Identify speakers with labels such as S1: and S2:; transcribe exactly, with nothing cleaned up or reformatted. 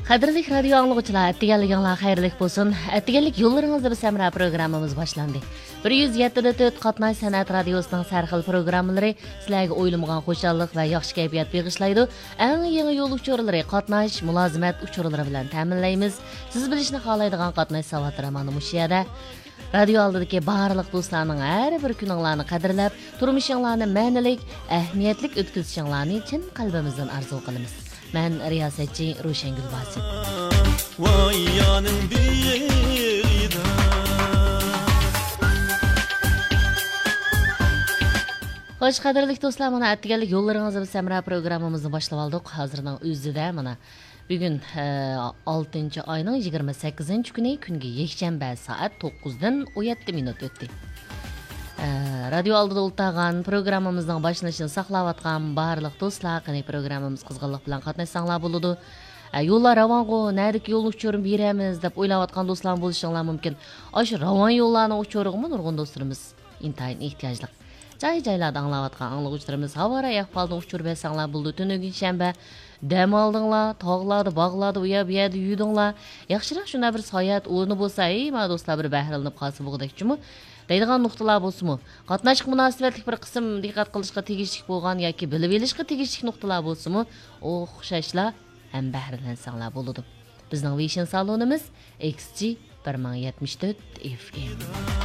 S1: Qadrli radio anglag'uchilar, attiganliginglar xayrli bo'lsin. Attiganlik yo'llaringizda biz Samra programmamiz boshlandi. bir yuz yetti nuqta to'rt Qatnash san'at radiosining sarxil programmalari sizlarga o'ylamag'an xo'shallik va yaxshi kayfiyat beg'ishlaydi. Eng yangi yo'l uchurlari, qatnash, mulozimat uchurlari bilan ta'minlaymiz. Siz bilishni xohlaydigan qatnash savotlari mana shu yerda. Radio oldidagi barliq do'stlarning har bir kuninglarni qadrlab, turmushinglarni ma'nilik, ahamiyatli o'tkazishinglarni chin qalbimizdan orzu qilamiz. Ben riyasetçi Ruşen Gülbasim. Hoş qadrli do'stlar, mana attiganlik yo'llaringizni biz Samra programmamizni boshlab oldik. Hozirning o'zida mana bugun oltinchi oyning yigirma sakkizinchi kuni kunga yakshanba soat to'qqizdan o'n yetti minut o'tdi. Radio oldida o'ltagan programmamizning boshlanishini saqlayotgan barliq do'stlar, qani programmamiz qizg'inlik bilan qatnashsanglar bo'ladi. Yo'llar ravongo, nariq yo'l uchirib beramiz deb o'ylayotgan do'stlar bo'lishinglar mumkin. O'sha ravon yo'llarni uchirig'imi nurg'un do'stlarimiz intayin ehtiyojli. Joy-joylarda anglayotgan anglovchilarimiz havara ahvolda uchirib bersanglar bo'ldi. Tunugun shanba dam oldinglar, tog'larda, bog'larda, u yerda yerda yudinglar. Yaxshiroq shuna bir soyat o'rni bo'lsa, ey, ma do'stlar bir bahrilanib qolsa bo'g'dakchimi? Deydigan nuqtalar bo'lsa-mu, qatnashga munosabatli bir qism diqqat qilishga tegishli bo'lgan yoki bilib olishga tegishli nuqtalar bo'lsa-mu, o'xshashlar ham bahrilansanglar bo'ladi. Bizning Vision salonimiz X G bir ming yetmish to'rt F M.